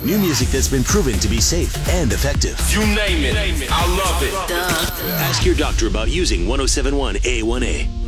New music that's been proven to be safe and effective. You name it, I love it. Ask your doctor about using 1071 A1A.